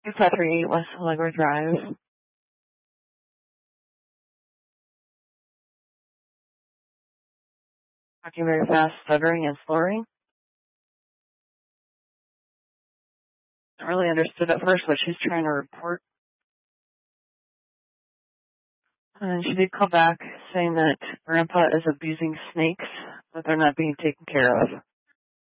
253 West Allegra Drive. Talking very fast, stuttering, and slurring. I really understood at first what she's trying to report. And she did call back saying that Grandpa is abusing snakes, but they're not being taken care of.